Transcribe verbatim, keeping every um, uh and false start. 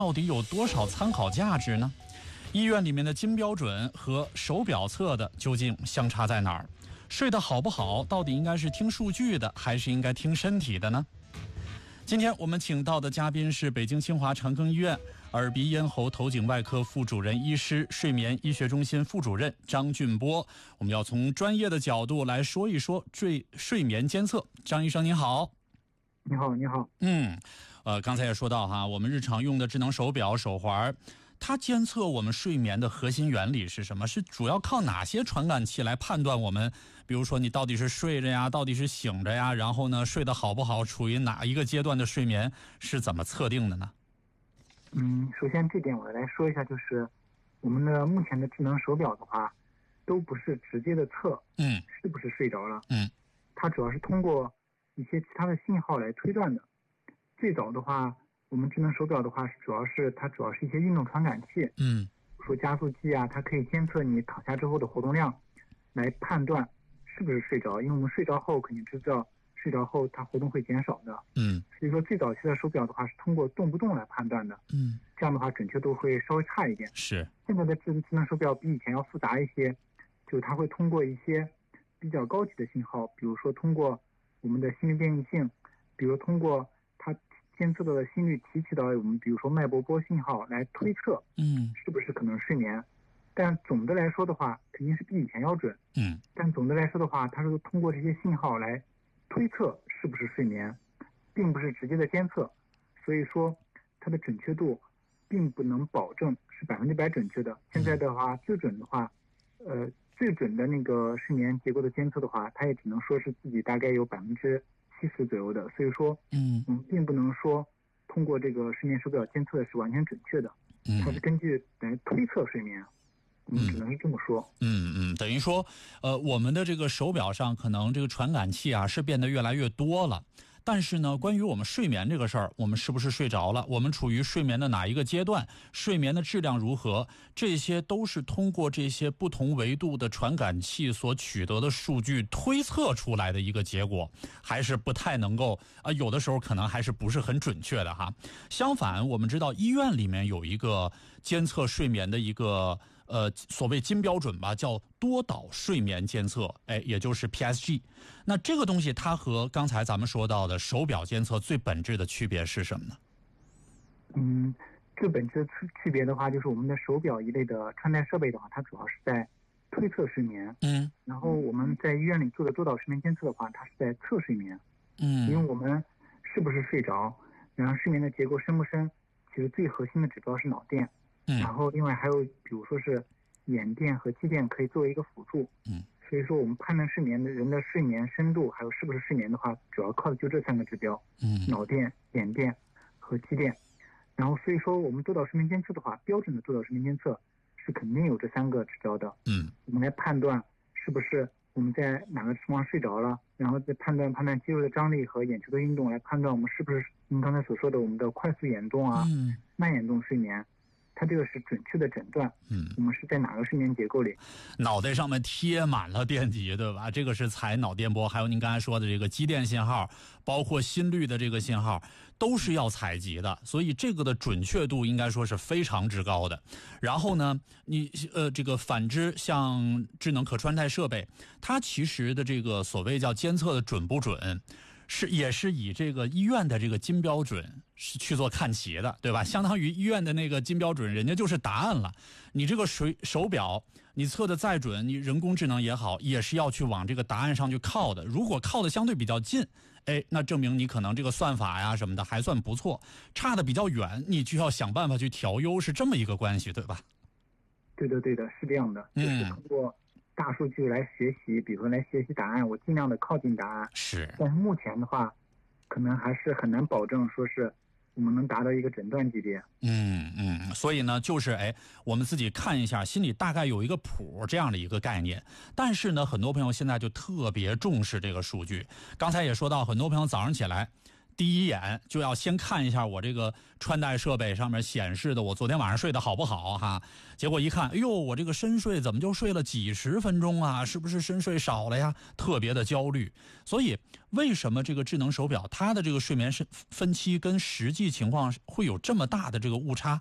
到底有多少参考价值呢？医院里面的金标准和手表测的究竟相差在哪儿？睡得好不好，到底应该是听数据的，还是应该听身体的呢？今天我们请到的嘉宾是北京清华长庚医院耳鼻咽喉头颈外科副主任医师、睡眠医学中心副主任张俊波。我们要从专业的角度来说一说睡睡眠监测。张医生您好。 你好，你好。 嗯，呃，刚才也说到哈，我们日常用的智能手表、手环，它监测我们睡眠的核心原理是什么？是主要靠哪些传感器来判断我们，比如说你到底是睡着呀，到底是醒着呀，然后呢，睡得好不好，处于哪一个阶段的睡眠是怎么测定的呢？ 嗯，首先这点我来说一下，就是我们的目前的智能手表的话，都不是直接的测， 嗯， 是不是睡着了， 嗯，它主要是通过一些其他的信号来推断的。最早的话，我们智能手表的话，主要是它主要是一些运动传感器， 嗯， 比如说加速器啊，它可以监测你躺下之后的活动量，来判断是不是睡着。因为我们睡着后肯定知道，睡着后它活动会减少的， 嗯， 所以说最早期的手表的话是通过动不动来判断的， 嗯， 这样的话准确度会稍微差一点。 是， 现在的智智能手表比以前要复杂一些，就是它会通过一些比较高级的信号，比如说通过我们的心率变异性，比如通过它监测到的心率提取到我们比如说脉搏波信号来推测， 嗯， 是不是可能睡眠。但总的来说的话，肯定是比以前要准， 嗯， 但总的来说的话，它是通过这些信号来推测是不是睡眠，并不是直接的监测，所以说它的准确度并不能保证是百分之百准确的。现在的话，最准的话，呃，最准的那个睡眠结构的监测的话，它也只能说是自己大概有百分之七十左右的，所以说， 嗯嗯，并不能说通过这个睡眠手表监测的是完全准确的， 嗯， 它是根据来推测睡眠。嗯，只能是这么说。 嗯嗯，等于说，呃，我们的这个手表上可能这个传感器啊是变得越来越多了，但是呢，关于我们睡眠这个事儿，我们是不是睡着了，我们处于睡眠的哪一个阶段，睡眠的质量如何，这些都是通过这些不同维度的传感器所取得的数据推测出来的一个结果，还是不太能够啊、呃，有的时候可能还是不是很准确的哈。相反，我们知道医院里面有一个监测睡眠的一个。呃，所谓金标准吧，叫多导睡眠监测，哎，也就是 P S G。那这个东西它和刚才咱们说到的手表监测最本质的区别是什么呢？ 嗯，最本质的区别的话，就是我们的手表一类的穿戴设备的话，它主要是在推测睡眠。 嗯。 然后我们在医院里做的多导睡眠监测的话，它是在测睡眠。 嗯。 因为我们是不是睡着，然后睡眠的结构深不深，其实最核心的指标是脑电。然后另外还有比如说是眼电和肌电可以作为一个辅助， 嗯， 所以说我们判断睡眠的人的睡眠深度还有是不是睡眠的话，主要靠的就这三个指标， 嗯， 脑电、眼电和肌电。然后所以说我们多导睡眠监测的话，标准的多导睡眠监测是肯定有这三个指标的， 嗯， 我们来判断是不是我们在哪个情况睡着了，然后再判断判断肌肉的张力和眼球的运动，来判断我们是不是您刚才所说的我们的快速眼动啊、 嗯、 慢眼动睡眠。它这个是准确的诊断， 嗯， 我们是在哪个睡眠结构里？ 脑袋上面贴满了电极，对吧？这个是采脑电波，还有您刚才说的这个肌电信号，包括心率的这个信号，都是要采集的，所以这个的准确度应该说是非常之高的。然后呢，你呃这个反之，像智能可穿戴设备，它其实的这个所谓叫监测的准不准？是也是以这个医院的这个金标准是去做看齐的，对吧？相当于医院的那个金标准，人家就是答案了。你这个水手表，你测的再准，你人工智能也好，也是要去往这个答案上去靠的。如果靠的相对比较近，哎，那证明你可能这个算法呀什么的还算不错；差的比较远，你就要想办法去调优，是这么一个关系，对吧？ 对的，对的，是这样的，就是通过大数据来学习，比如说来学习答案，我尽量的靠近答案。 是， 但是目前的话，可能还是很难保证说是我们能达到一个诊断级别。 嗯嗯，所以呢，就是哎，我们自己看一下，心里大概有一个谱这样的一个概念。但是呢，很多朋友现在就特别重视这个数据。刚才也说到，很多朋友早上起来第一眼就要先看一下我这个穿戴设备上面显示的我昨天晚上睡得好不好哈。结果一看，哎呦，我这个深睡怎么就睡了几十分钟啊？是不是深睡少了呀？特别的焦虑。所以为什么这个智能手表它的这个睡眠分期跟实际情况会有这么大的这个误差？